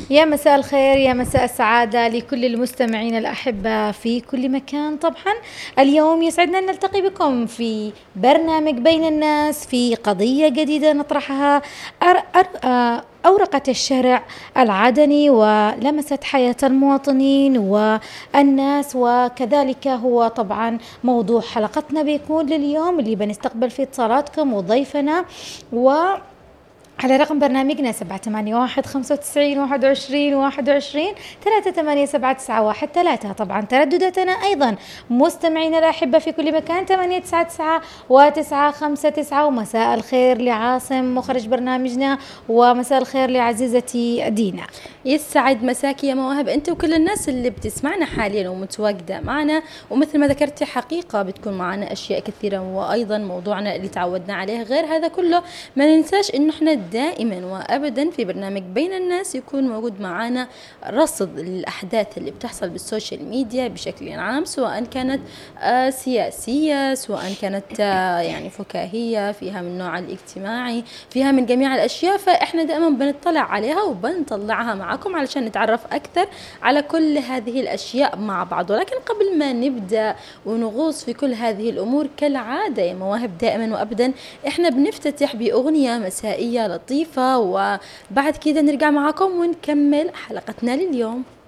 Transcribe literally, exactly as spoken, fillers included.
يا مساء الخير، يا مساء السعادة لكل المستمعين الأحبة في كل مكان. طبعا اليوم يسعدنا أن نلتقي بكم في برنامج بين الناس في قضية جديدة نطرحها. أر أر آه، أورقت الشارع العدني ولمست حياة المواطنين والناس، وكذلك هو طبعا موضوع حلقتنا بيكون لليوم اللي بنستقبل فيه اتصالاتكم وضيفنا، و على رقم برنامجنا سبعة ثمانية واحد خمسة وتسعين واحد وعشرين واحد وعشرين ثلاثة ثمانية سبعة تسعة واحد ثلاثة. طبعا تردداتنا أيضا مستمعينا الأحبة في كل مكان ثمانية تسعة تسعة وتسعة خمسة تسعة. ومساء الخير لعاصم مخرج برنامجنا، ومساء الخير لعزيزتي دينا. يسعد مساكي يا مواهب انت وكل الناس اللي بتسمعنا حاليا ومتواجده معنا، ومثل ما ذكرتي حقيقه بتكون معنا اشياء كثيره، وايضا موضوعنا اللي تعودنا عليه. غير هذا كله ما ننساش انه احنا دائما وابدا في برنامج بين الناس يكون موجود معنا رصد للاحداث اللي بتحصل بالسوشيال ميديا بشكل عام، سواء كانت آه سياسيه، سواء كانت آه يعني فكاهيه، فيها من النوع الاجتماعي، فيها من جميع الاشياء. فاحنا دائما بنطلع عليها وبنطلعها معكم علشان نتعرف اكثر على كل هذه الاشياء مع بعض. ولكن قبل ما نبدا ونغوص في كل هذه الامور، كالعاده يا مواهب دائما وابدا احنا بنفتتح باغنيه مسائيه لطيفة، وبعد كده نرجع معكم ونكمل حلقتنا لليوم.